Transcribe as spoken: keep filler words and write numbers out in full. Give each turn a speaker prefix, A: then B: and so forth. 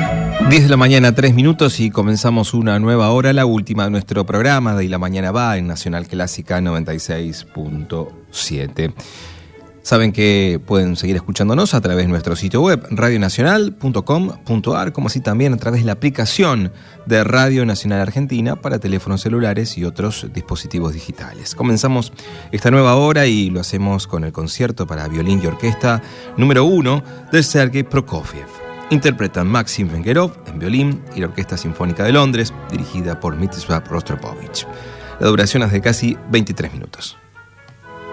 A: diez de la mañana, tres minutos y comenzamos una nueva hora, la última de nuestro programa de Y la Mañana Va en Nacional Clásica noventa y seis punto siete. Saben que pueden seguir escuchándonos a través de nuestro sitio web radio nacional punto com punto a r, como así también a través de la aplicación de Radio Nacional Argentina para teléfonos celulares y otros dispositivos digitales. Comenzamos esta nueva hora y lo hacemos con el concierto para violín y orquesta número uno de Sergei Prokofiev. Interpretan Maxim Vengerov en violín y la Orquesta Sinfónica de Londres, dirigida por Mstislav Rostropovich. La duración es de casi veintitrés minutos.